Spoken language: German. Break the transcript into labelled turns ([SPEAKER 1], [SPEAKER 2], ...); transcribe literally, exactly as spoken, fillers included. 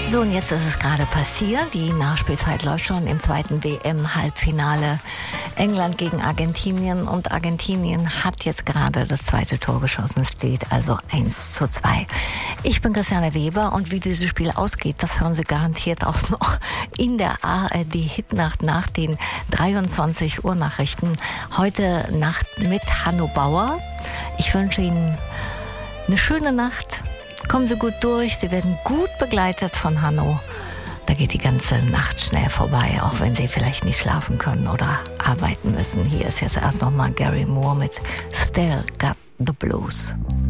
[SPEAKER 1] So, und jetzt ist es gerade passiert. Die Nachspielzeit läuft schon im zweiten W M-Halbfinale. England gegen Argentinien. Und Argentinien hat jetzt gerade das zweite Tor geschossen. Es steht also eins zu zwei. Ich bin Christiane Weber und wie dieses Spiel ausgeht, das hören Sie garantiert auch noch in der A R D-Hitnacht nach den dreiundzwanzig Uhr Nachrichten. Heute Nacht mit Hanno Bauer. Ich wünsche Ihnen eine schöne Nacht. Kommen Sie gut durch, Sie werden gut begleitet von Hanno. Da geht die ganze Nacht schnell vorbei, auch wenn Sie vielleicht nicht schlafen können oder arbeiten müssen. Hier ist jetzt erst nochmal Gary Moore mit Still Got the Blues.